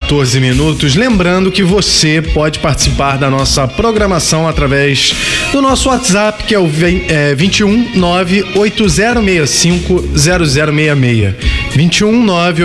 14 minutos. Lembrando que você pode participar da nossa programação através do nosso WhatsApp, que é o 21 98065 0066. 21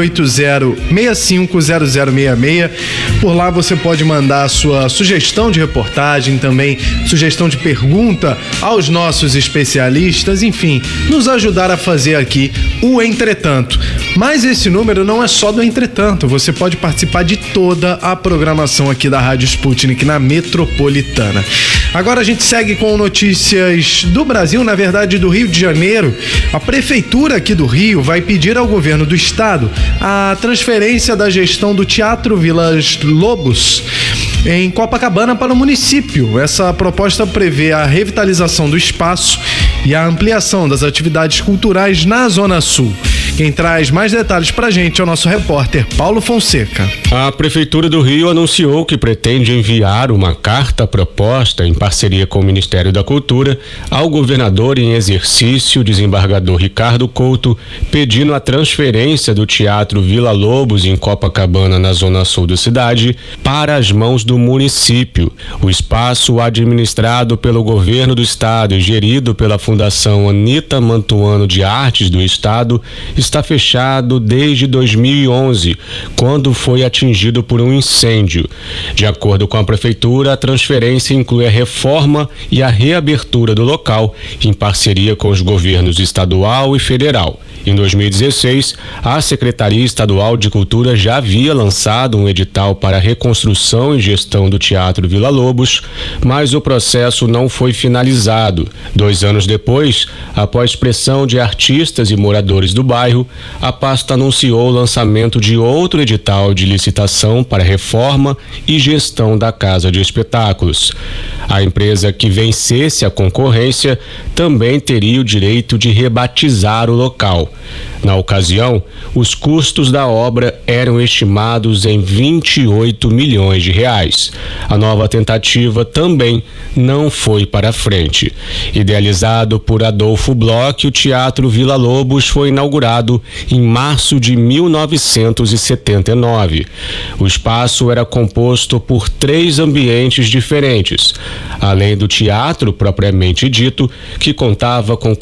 98065 0066. Por lá você pode mandar a sua sugestão de reportagem, também sugestão de pergunta aos nossos especialistas, enfim, nos ajudar a fazer aqui o Entretanto. Mas esse número não é só do Entretanto, você pode participar de toda a programação aqui da Rádio Sputnik na Metropolitana. Agora a gente segue com notícias do Brasil, na verdade do Rio de Janeiro. A Prefeitura aqui do Rio vai pedir ao governo do estado a transferência da gestão do Teatro Vila Lobos em Copacabana para o município. Essa proposta prevê a revitalização do espaço e a ampliação das atividades culturais na Zona Sul. Quem traz mais detalhes pra gente é o nosso repórter Paulo Fonseca. A Prefeitura do Rio anunciou que pretende enviar uma carta proposta em parceria com o Ministério da Cultura ao governador em exercício, desembargador Ricardo Couto, pedindo a transferência do Teatro Vila Lobos em Copacabana, na Zona Sul da cidade, para as mãos do município. O espaço, administrado pelo governo do estado e gerido pela Fundação Anita Mantuano de Artes do Estado, está fechado desde 2011, quando foi atingido por um incêndio. De acordo com a Prefeitura, a transferência inclui a reforma e a reabertura do local, em parceria com os governos estadual e federal. Em 2016, a Secretaria Estadual de Cultura já havia lançado um edital para a reconstrução e gestão do Teatro Vila Lobos, mas o processo não foi finalizado. 2 anos depois, após pressão de artistas e moradores do bairro, a pasta anunciou o lançamento de outro edital de licitação para reforma e gestão da Casa de Espetáculos. A empresa que vencesse a concorrência também teria o direito de rebatizar o local. Na ocasião, os custos da obra eram estimados em 28 milhões de reais. A nova tentativa também não foi para frente. Idealizado por Adolfo Bloch, o Teatro Vila Lobos foi inaugurado em março de 1979. O espaço era composto por 3 ambientes diferentes. Além do teatro propriamente dito, que contava com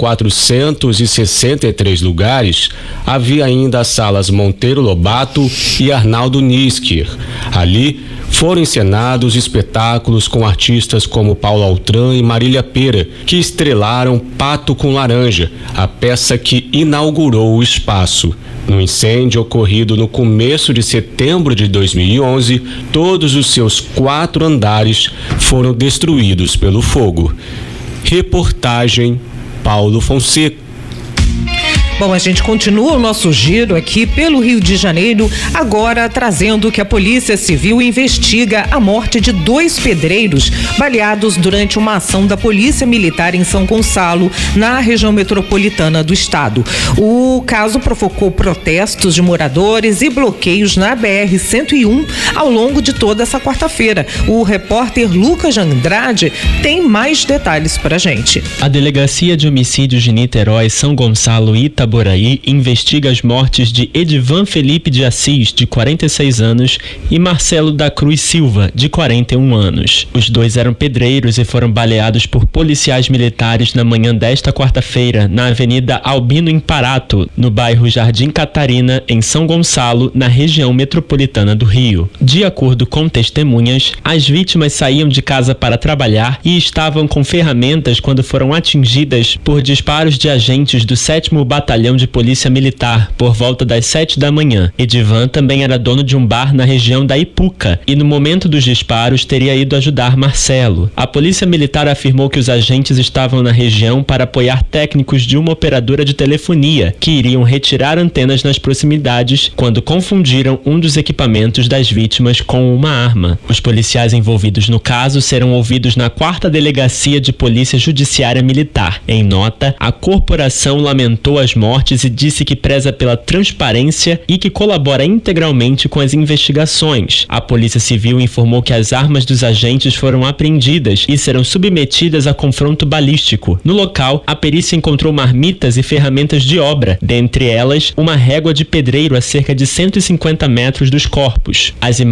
463 lugares, havia ainda as salas Monteiro Lobato e Arnaldo Nisker. Ali foram encenados espetáculos com artistas como Paulo Altran e Marília Pera, que estrelaram Pato com Laranja, a peça que inaugurou o espaço. No incêndio ocorrido no começo de setembro de 2011, todos os seus 4 andares foram destruídos pelo fogo. Reportagem Paulo Fonseca. Bom, a gente continua o nosso giro aqui pelo Rio de Janeiro, agora trazendo que a Polícia Civil investiga a morte de 2 pedreiros baleados durante uma ação da Polícia Militar em São Gonçalo, na região metropolitana do estado. O caso provocou protestos de moradores e bloqueios na BR-101 ao longo de toda essa quarta-feira. O repórter Lucas Andrade tem mais detalhes pra gente. A Delegacia de Homicídios de Niterói, São Gonçalo e Itaboraí investiga as mortes de Edivan Felipe de Assis, de 46 anos, e Marcelo da Cruz Silva, de 41 anos. Os 2 eram pedreiros e foram baleados por policiais militares na manhã desta quarta-feira, na Avenida Albino Imparato, no bairro Jardim Catarina, em São Gonçalo, na região metropolitana do Rio. De acordo com testemunhas, as vítimas saíam de casa para trabalhar e estavam com ferramentas quando foram atingidas por disparos de agentes do 7º Batalhão de Polícia Militar, por volta das 7 da manhã. Edivan também era dono de um bar na região da Ipuca e no momento dos disparos teria ido ajudar Marcelo. A Polícia Militar afirmou que os agentes estavam na região para apoiar técnicos de uma operadora de telefonia que iriam retirar antenas nas proximidades quando confundiram um dos equipamentos das vítimas com uma arma. Os policiais envolvidos no caso serão ouvidos na 4ª Delegacia de Polícia Judiciária Militar. Em nota, a corporação lamentou as mortes e disse que preza pela transparência e que colabora integralmente com as investigações. A Polícia Civil informou que as armas dos agentes foram apreendidas e serão submetidas a confronto balístico. No local, a perícia encontrou marmitas e ferramentas de obra, dentre elas uma régua de pedreiro a cerca de 150 metros dos corpos. As